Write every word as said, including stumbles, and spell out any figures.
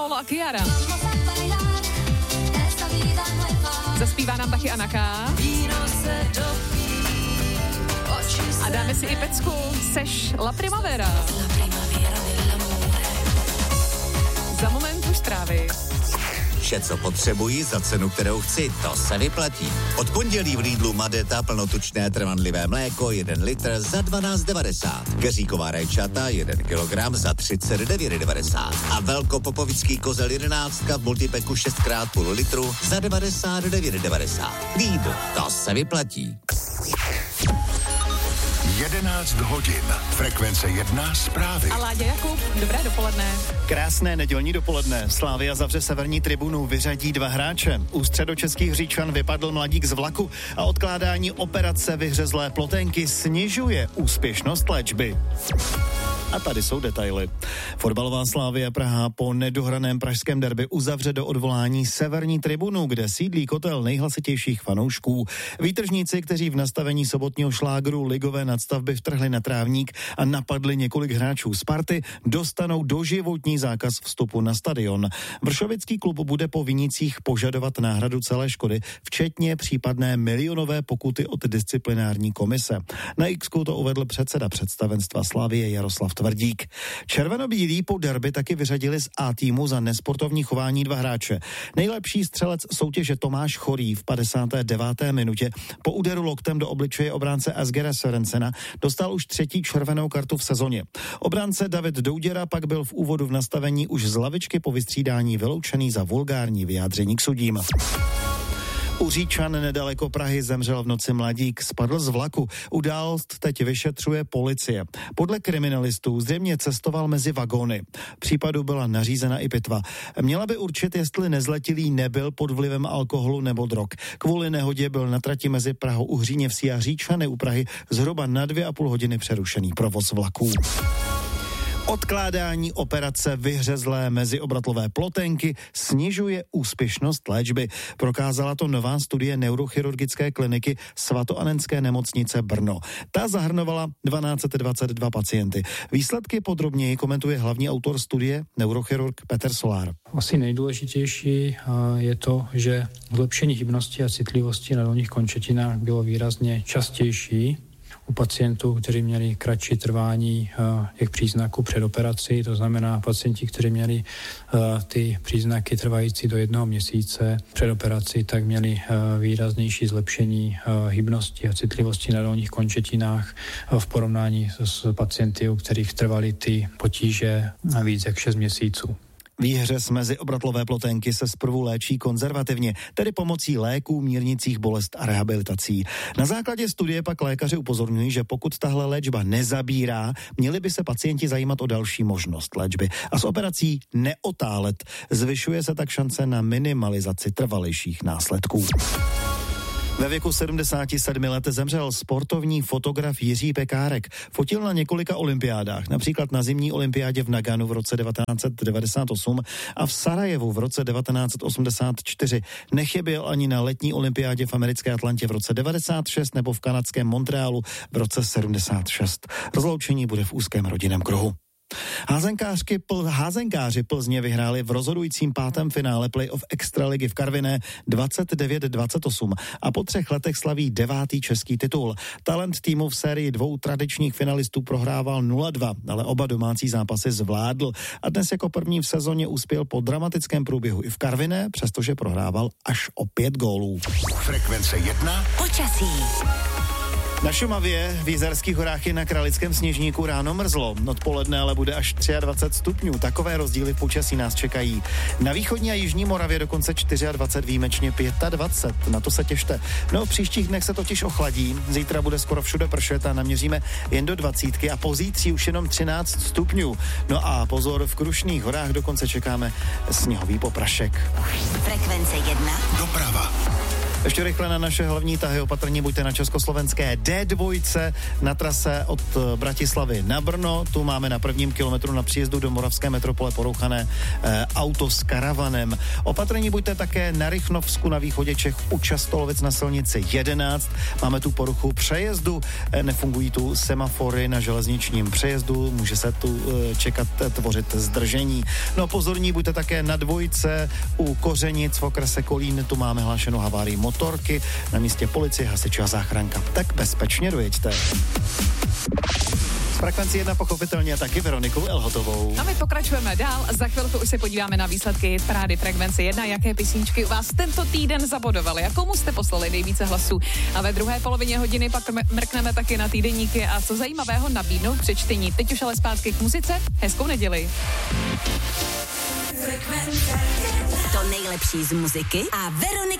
Polo a Kiara. Zaspívá nám taky Anaka. A dáme si i pecku. Seš La Primavera. Za moment už trávy. Vše, co potřebuji za cenu, kterou chci, to se vyplatí. Od pondělí v Lidlu Madeta plnotučné trvanlivé mléko jeden litr za dvanáct devadesát. Keříková rajčata jeden kilogram za třicet devět devadesát. A velkopopovický kozel jedenáctka v multipeku šest krát půl litru za devadesát devět devadesát. Lidl, to se vyplatí. jedenáct hodin. Frekvence jedna zprávy. A Láďa Jakub, dobré dopoledne. Krásné nedělní dopoledne. Slavia zavře severní tribunu, vyřadí dva hráče. U středočeských Říčan vypadl mladík z vlaku a odkládání operace vyhřezlé ploténky snižuje úspěšnost léčby. A tady jsou detaily. Fotbalová Slavia Praha po nedohraném pražském derby uzavře do odvolání severní tribunu, kde sídlí kotel nejhlasitějších fanoušků. Výtržníci, kteří v nastavení sobotního šlágru ligové nadstavby vtrhli na trávník a napadli několik hráčů Sparty, dostanou doživotní zákaz vstupu na stadion. Vršovický klub bude po vinících požadovat náhradu celé škody, včetně případné milionové pokuty od disciplinární komise. Na X-ku to uvedl předseda představenstva Slavie Jaroslav Tvrdík. Červenobílí po derby taky vyřadili z A týmu za nesportovní chování dva hráče. Nejlepší střelec soutěže Tomáš Chorý v padesáté deváté minutě po úderu loktem do obličeje obránce Asgera Sörensena dostal už třetí červenou kartu v sezóně. Obránce David Douděra pak byl v úvodu v nastavení už z lavičky po vystřídání vyloučený za vulgární vyjádření k sudím. U Říčan nedaleko Prahy zemřel v noci mladík, spadl z vlaku. Událost teď vyšetřuje policie. Podle kriminalistů zřejmě cestoval mezi vagóny. Případu byla nařízena i pitva. Měla by určit, jestli nezletilý nebyl pod vlivem alkoholu nebo drog. Kvůli nehodě byl na trati mezi Prahou u Hříněvsí a Říčany u Prahy zhruba na dvě a půl hodiny přerušený provoz vlaků. Odkládání operace vyhřezlé meziobratlové ploténky snižuje úspěšnost léčby. Prokázala to nová studie neurochirurgické kliniky svatoanenské nemocnice Brno. Ta zahrnovala tisíc dvě stě dvacet dva pacienty. Výsledky podrobněji komentuje hlavní autor studie, neurochirurg Petr Solár. Asi nejdůležitější je to, že zlepšení hybnosti a citlivosti na dolních končetinách bylo výrazně častější u pacientů, kteří měli kratší trvání uh, těch příznaků před operací, to znamená pacienti, kteří měli uh, ty příznaky trvající do jednoho měsíce před operací, tak měli uh, výraznější zlepšení uh, hybnosti a citlivosti na dolních končetinách uh, v porovnání s pacienty, u kterých trvaly ty potíže víc jak šest měsíců. Výhřez meziobratlové ploténky se zprvu léčí konzervativně, tedy pomocí léků mírnících bolest a rehabilitací. Na základě studie pak lékaři upozorňují, že pokud tahle léčba nezabírá, měli by se pacienti zajímat o další možnost léčby a s operací neotálet. Zvyšuje se tak šance na minimalizaci trvalejších následků. Ve věku sedmdesáti sedmi let zemřel sportovní fotograf Jiří Pekárek. Fotil na několika olympiádách, například na zimní olympiádě v Naganu v roce devatenáct set devadesát osm a v Sarajevu v roce devatenáct set osmdesát čtyři. Nechyběl ani na letní olympiádě v americké Atlantě v roce devadesát šest nebo v kanadském Montrealu v roce sedmdesát šest. Rozloučení bude v úzkém rodinném kruhu. Házenkářky pl, házenkáři Plzně vyhráli v rozhodujícím pátém finále playoff extraligy v Karviné dvacet devět dvacet osm a po třech letech slaví devátý český titul. Talent týmu v sérii dvou tradičních finalistů prohrával nula dva, ale oba domácí zápasy zvládl a dnes jako první v sezóně uspěl po dramatickém průběhu i v Karviné, přestože prohrával až o pět gólů. Frekvence jedna. Počasí. Na Šumavě v Jizerských horách i na Kralickém Sněžníku ráno mrzlo. Odpoledne ale bude až dvacet tři stupňů. Takové rozdíly v počasí nás čekají. Na východní a jižní Moravě dokonce dvacet čtyři, výjimečně dvacet pět. Na to se těšte. No v příštích dnech se totiž ochladí. Zítra bude skoro všude pršet a naměříme jen do dvacítky a pozítří už jenom třináct stupňů. No a pozor, v Krušných horách dokonce čekáme sněhový poprašek. Frekvence jedna. Doprava. Ještě rychle na naše hlavní tahy, opatrně buďte na československé D dva na trase od Bratislavy na Brno. Tu máme na prvním kilometru na příjezdu do moravské metropole porouchané e, auto s karavanem. Opatrně buďte také na Rychnovsku na východě Čech u Častolovic na silnici jedenáct. Máme tu poruchu přejezdu, e, nefungují tu semafory na železničním přejezdu, může se tu e, čekat, tvořit zdržení. No pozorní buďte také na dvojce u Kořenic v okrese Kolín, tu máme hlášenou havárii motorky, na místě policie, hasiči a záchranka. Tak bezpečně dojeďte. Z frekvenci jedna pochopitelně taky Veronikou Elhotovou. A my pokračujeme dál. Za chvilku už se podíváme na výsledky parády Frekvence jedna. Jaké písničky u vás tento týden zabodovaly a komu jste poslali nejvíce hlasů. A ve druhé polovině hodiny pak mrkneme taky na týdeníky a co zajímavého nabídnout k přečtení. Teď už ale zpátky k muzice. Hezkou neděli. To nejlepší z muziky a Veronika